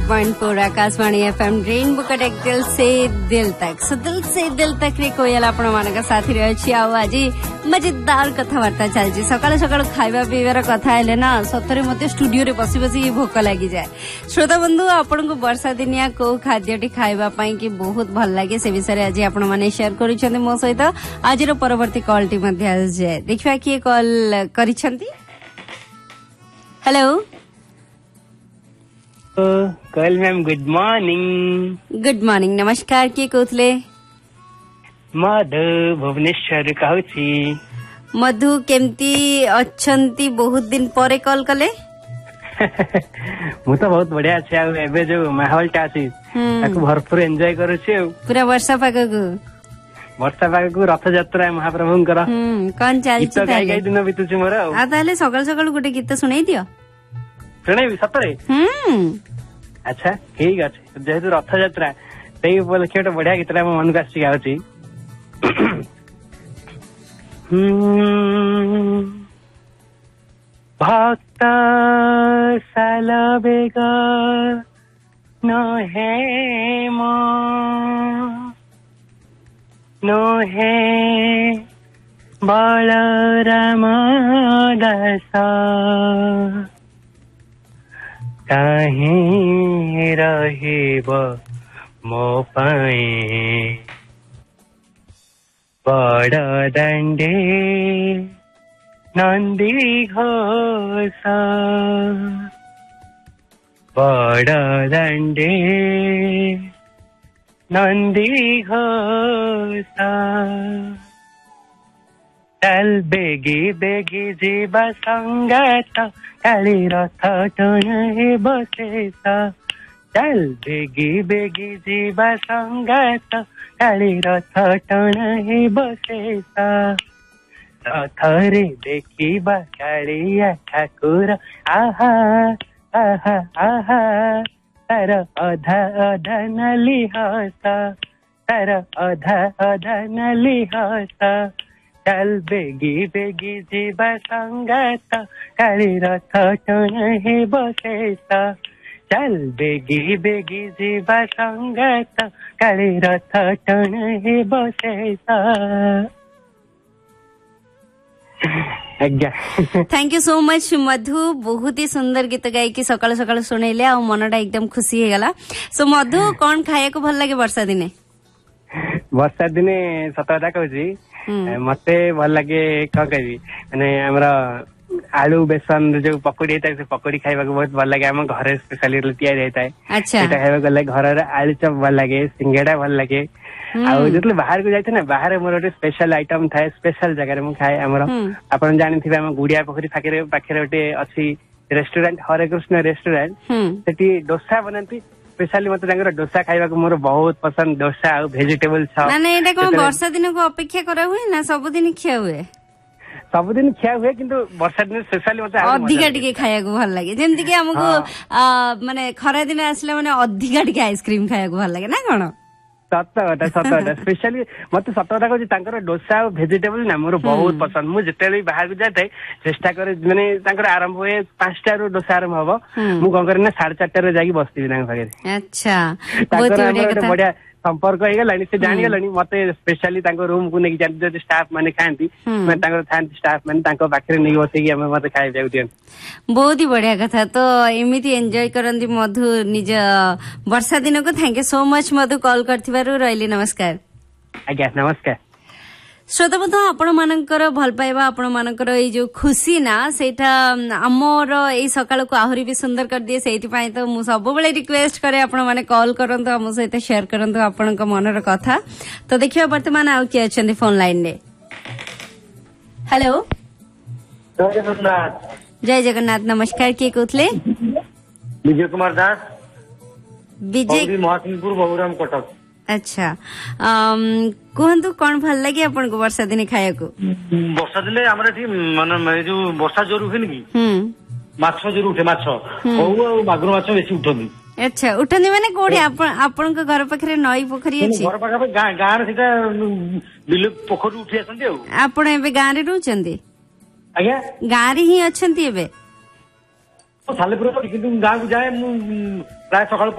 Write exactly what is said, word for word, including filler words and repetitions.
Point four Akashvani FM rainbow connect दिल से दिल तक सो दिल से दिल तक रे कोयल आपण मानक साथी रे अछि आ आज मजेदार कथावार्ता चलछि सकाळ सकाळ खाइबा पीबार कथा हेले ना सतरे मते स्टूडियो रे बसी बसी भोक लागी जाय। श्रोता बंधु आपण को वर्षा दिनिया को खाद्यटी खाइबा पई कि बहुत भल लागे से विषय रे आज आपण माने शेयर करिसथि मो सहित आज रो परवर्ती कॉल टी मध्ये आज जाय देखिबा कि कॉल करिसथि। हेलो कल ma'am good morning. Good morning नमस्कार किए कहते मधु भुवनेश्वर कहूची। मधु केमती अच्छंती बहुत दिन परे कॉल कले मु तो बहुत बढ़िया अच्छे आ एबे जो माहौल टा अछि ताकू भरपूर एंजॉय करूछी पूरा वर्षा पाग को वर्षा पाग को रथ यात्रा महाप्रभुंकर हम कोन चलछि गीत गाई गाई दिन बितुची मोर आ ताले सकाळ सकाळ गुटे गीत सुनाई दियो सुनाई सतरे हम अच्छा ठीक अच्छे जेहेतु रथ यात्रा से उपलक्षे गोटे बढ़िया गीत मो मन को आसी गाउची। भक्त सालबेग नहे मो नहे बलराम दास काहे रहिब मो पाए बड़ दंडे नंदी घोष बड़ दंडे नंदी घोष चल बेगी बेगी जीवा संगत काली रथ टणे बसेस चल बेगी बेगी जीवा संगत काली रथ टणे बसेस रथरे देखिबा कालिया ठाकुर आहा आहा आहा तार अधा अधा नली हस तार अधा अधा नली हस चल बेगी बेगी जीवा संगत काली रथ टणे बसेस चल बेगी बेगी जीवा संगत काली रथ टणे buses. Thank you so much मधु बहुत ही सुंदर गीत गाई कि सकाळ सकाळ सुनैले आ मनटा एकदम खुशी हे गला। सो मधु कौन खाया को भल लागे वर्षा दिने वर्षा दिने सतता कहूची मते भल लगे कह कहबी माने हमरा आलू बेसन जो पकोड़ी होता है पकोड़ी खाइबा को बहुत भल लगे हम घरे स्पेशली तैयारी होता है अच्छा एटा खाइबा गले घर रे आलू चप भल लगे सिंगेड़ा भल लगे आ जतले बाहर को जाइते ना बाहर मोर गोटे स्पेशल आइटम थाए स्पेशल जगह रे मु खाए हमर आपण जानिथिबे हम गुडिया पोखरी पाखरे पाखरे गोटे अछि रेस्टोरेंट हरे कृष्ण रेस्टोरेंट सेठी डोसा बनंती स्पेशली मत तांगर डोसा खाइबा को मोर बहुत पसंद डोसा आ वेजिटेबल छ ना ना एटा कोन वर्षा दिन को अपेक्षा करा हुए ना सब दिन खिया हुए सब दिन खिया हुए किंतु वर्षा दिन स्पेशली मत अधिका टिके खाया को भल लागे जेंति कि हमको माने खरा दिन आसले माने अधिका टिके आइसक्रीम खाया को भल लागे ना कोन सतटा सतटा स्पेशली मत सतटा कहूँ तांकर डोसा और भेजिटेबल ना मोर बहुत पसंद मु जिते बाहर को जाए चेष्टा करे माने आरंभ हुए पांचटा रू डोसा आरंभ हम मु कौन करे ना साढ़े चारटा रे जाके बसती अच्छा बढ़िया संपर्क हो गलानी से जानी गलानी मते स्पेशली तांको रूम को नेकी जान स्टाफ माने खांती मैं तांको थांती स्टाफ माने तांको पाखरे नै बसे कि हम मते खाइ जाउ दियन। बहुत ही बढ़िया कथा तो एमिति एन्जॉय करंती मधु निज वर्षा दिन को thank you so much Madhu call करथिबारु रहली नमस्कार। आज्ञा नमस्कार। श्रोता बंधु आपण मानकर भल पाइबा आपण मानकर ए जो खुशी ना सेटा हमर ए सकाळ को आहुरी भी सुंदर कर दिए सेति पई तो मु सब बेले रिक्वेस्ट करे आपण माने कॉल करंतो हम सहित शेयर करंतो आपण का मनर कथा। तो देखियो वर्तमान आउ के अछंती फोन लाइन रे। हेलो जय जगन्नाथ। जय जगन्नाथ नमस्कार किए कहथले विजय कुमार दास विजय महासिंहपुर बहुराम कटक। अच्छा कहतु कौन भल लगे आपन को वर्षा दिन खाया को वर्षा दिने हमर एठी माने जो वर्षा जोर हुए कि माछ जोर उठे माछ ओ मागुर माछ बेसी उठनी। अच्छा उठनी माने कोडी आपन आपन को घर पाखरे नई पोखरी अछि घर पाखरे गां गां रे सेटा बिल पोखरी उठी आछन्ती ओ आपन एबे गां रे रहउछन्ती आज्ञा गां रे ही अछन्ती एबे सालेपुर किंतु गां को जाए मु प्राय सकाळ